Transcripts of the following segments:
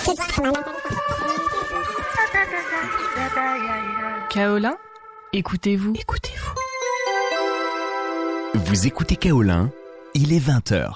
Kaolin, écoutez-vous. Vous écoutez Kaolin, il est 20h.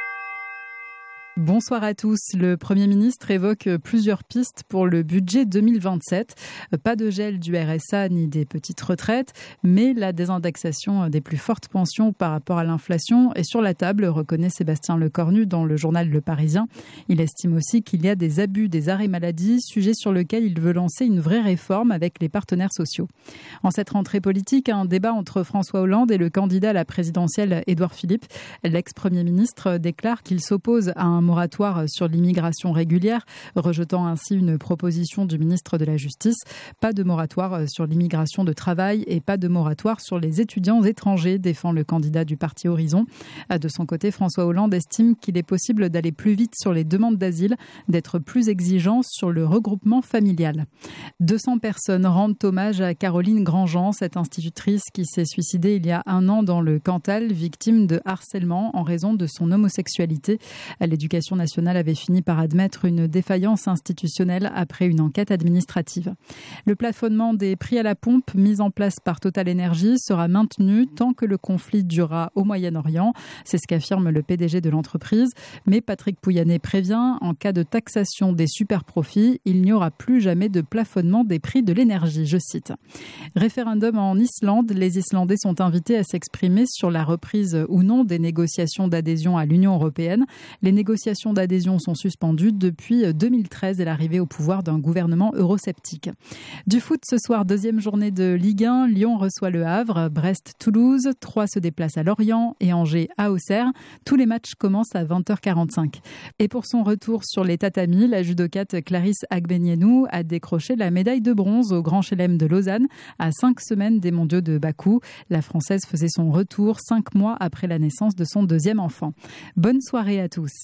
Bonsoir à tous. Le Premier ministre évoque plusieurs pistes pour le budget 2027. Pas de gel du RSA ni des petites retraites, mais la désindexation des plus fortes pensions par rapport à l'inflation est sur la table, reconnaît Sébastien Lecornu dans le journal Le Parisien. Il estime aussi qu'il y a des abus des arrêts maladie, sujet sur lequel il veut lancer une vraie réforme avec les partenaires sociaux. En cette rentrée politique, un débat entre François Hollande et le candidat à la présidentielle Édouard Philippe. L'ex-premier ministre déclare qu'il s'oppose à un moratoire sur l'immigration régulière, rejetant ainsi une proposition du ministre de la Justice. Pas de moratoire sur l'immigration de travail et pas de moratoire sur les étudiants étrangers, défend le candidat du parti Horizon. De son côté, François Hollande estime qu'il est possible d'aller plus vite sur les demandes d'asile, d'être plus exigeant sur le regroupement familial. 200 personnes rendent hommage à Caroline Grandjean, cette institutrice qui s'est suicidée il y a un an dans le Cantal, victime de harcèlement en raison de son homosexualité. L'éducation nationale avait fini par admettre une défaillance institutionnelle après une enquête administrative. Le plafonnement des prix à la pompe mis en place par Total Energy sera maintenu tant que le conflit durera au Moyen-Orient. C'est ce qu'affirme le PDG de l'entreprise. Mais Patrick Pouyanné prévient, en cas de taxation des superprofits, il n'y aura plus jamais de plafonnement des prix de l'énergie. Je cite. Référendum en Islande. Les Islandais sont invités à s'exprimer sur la reprise ou non des négociations d'adhésion à l'Union européenne. Les négociations d'adhésion sont suspendues depuis 2013 et l'arrivée au pouvoir d'un gouvernement eurosceptique. Du foot ce soir, deuxième journée de Ligue 1. Lyon reçoit le Havre, Brest-Toulouse, Troyes se déplace à Lorient et Angers à Auxerre. Tous les matchs commencent à 20h45. Et pour son retour sur les tatamis, la judokate Clarisse Agbenienou a décroché la médaille de bronze au Grand Chelem de Lausanne à 5 semaines des mondiaux de Bakou. La Française faisait son retour 5 mois après la naissance de son deuxième enfant. Bonne soirée à tous.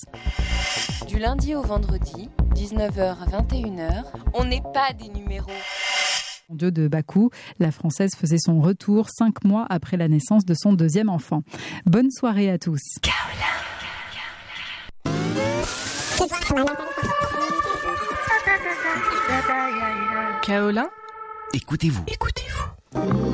Du lundi au vendredi, 19h à 21h, on n'est pas des numéros. Mondiaux de Bakou, la Française faisait son retour 5 mois après la naissance de son deuxième enfant. Bonne soirée à tous. Kaolin, Écoutez-vous.